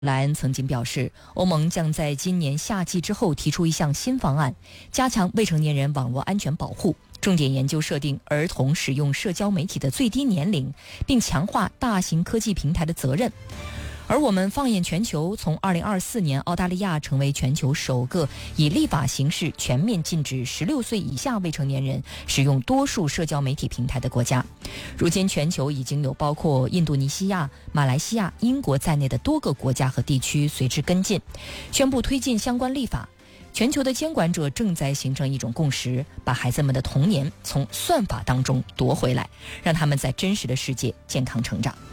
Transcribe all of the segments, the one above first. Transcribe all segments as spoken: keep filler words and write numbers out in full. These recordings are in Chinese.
莱恩曾经表示，欧盟将在今年夏季之后提出一项新方案，加强未成年人网络安全保护，重点研究设定儿童使用社交媒体的最低年龄，并强化大型科技平台的责任。而我们放眼全球，从二零二四年澳大利亚成为全球首个以立法形式全面禁止十六岁以下未成年人使用多数社交媒体平台的国家。如今全球已经有包括印度尼西亚、马来西亚、英国在内的多个国家和地区随之跟进，宣布推进相关立法。全球的监管者正在形成一种共识，把孩子们的童年从算法当中夺回来，让他们在真实的世界健康成长。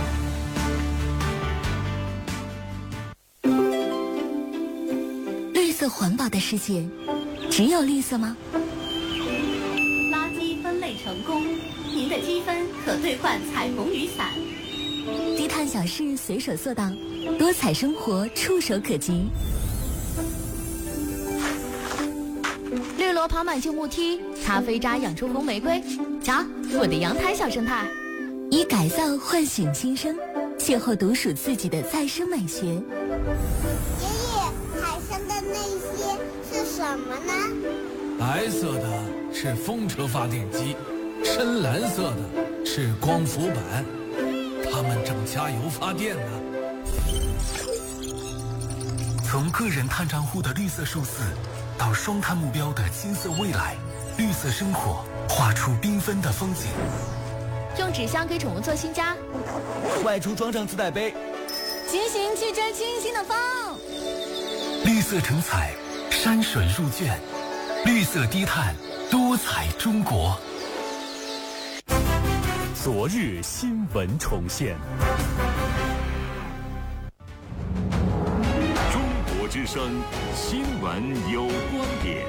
绿色环保的世界，只有绿色吗？ 垃圾分类成功，您的积分可兑换彩虹雨伞。 低碳小事随手做到，多彩生活触手可及。 绿萝爬满旧木梯，咖啡渣养出红玫瑰。瞧，我的阳台小生态。 以改造唤醒新生，邂逅独属自己的再生美学。 爷爷，海上的那些是什么呢？ 白色的是风车发电机，深蓝色的是光伏板，它们正加油发电呢。 从个人碳账户的绿色数字，到双碳目标的金色未来，绿色生活画出缤纷的风景。 用纸箱给宠物做新家， 外出装上自带杯， 骑行去追清新的风。 绿色成彩，山水入卷，绿色低碳，多彩中国。 昨日新闻重现，中国之声新闻有观点。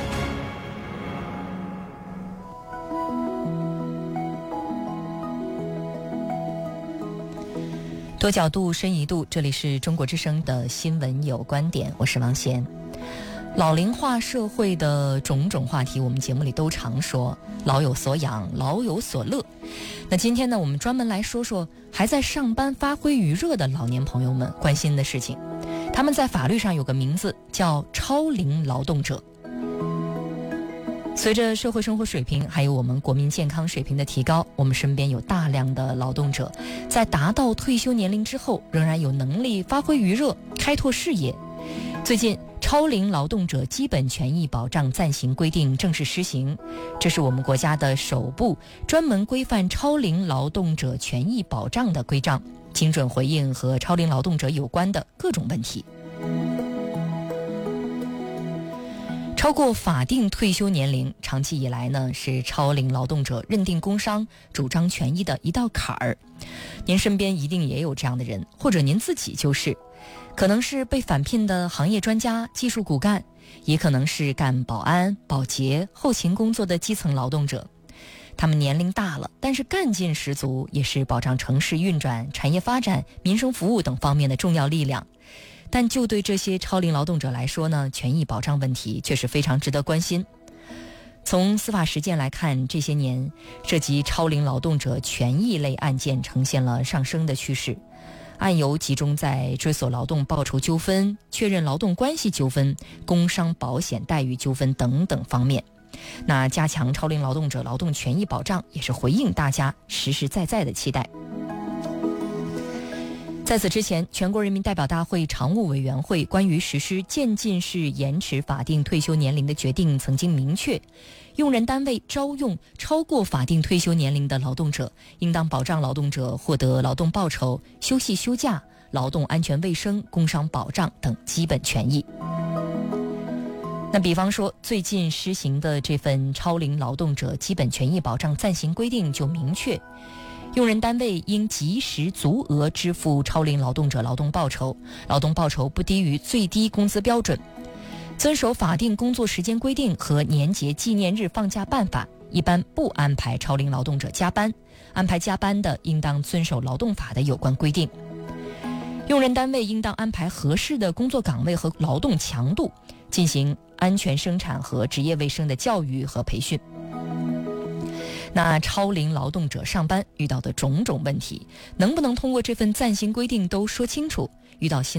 多角度深一度，这里是中国之声的新闻有观点，我是王贤。老龄化社会的种种话题，我们节目里都常说老有所养，老有所乐。那今天呢，我们专门来说说还在上班发挥余热的老年朋友们关心的事情。他们在法律上有个名字叫超龄劳动者。随着社会生活水平还有我们国民健康水平的提高，我们身边有大量的劳动者在达到退休年龄之后，仍然有能力发挥余热，开拓事业。最近超龄劳动者基本权益保障暂行规定正式施行，这是我们国家的首部专门规范超龄劳动者权益保障的规章，精准回应和超龄劳动者有关的各种问题。超过法定退休年龄，长期以来呢，是超龄劳动者认定工伤、主张权益的一道坎儿。您身边一定也有这样的人，或者您自己就是，可能是被返聘的行业专家、技术骨干，也可能是干保安、保洁、后勤工作的基层劳动者。他们年龄大了，但是干劲十足，也是保障城市运转、产业发展、民生服务等方面的重要力量。但就对这些超龄劳动者来说呢，权益保障问题却是非常值得关心。从司法实践来看，这些年涉及超龄劳动者权益类案件呈现了上升的趋势，案由集中在追索劳动报酬纠纷、确认劳动关系纠纷、工伤保险待遇纠纷等等方面。那加强超龄劳动者劳动权益保障，也是回应大家实实在在的期待。在此之前，全国人民代表大会常务委员会关于实施渐进式延迟法定退休年龄的决定曾经明确，用人单位招用超过法定退休年龄的劳动者，应当保障劳动者获得劳动报酬、休息休假、劳动安全卫生、工伤保障等基本权益。那比方说，最近施行的这份超龄劳动者基本权益保障暂行规定就明确，用人单位应及时足额支付超龄劳动者劳动报酬，劳动报酬不低于最低工资标准，遵守法定工作时间规定和年节纪念日放假办法，一般不安排超龄劳动者加班，安排加班的应当遵守劳动法的有关规定。用人单位应当安排合适的工作岗位和劳动强度，进行安全生产和职业卫生的教育和培训。 那超龄劳动者上班遇到的种种问题，能不能通过这份暂行规定都说清楚？遇到新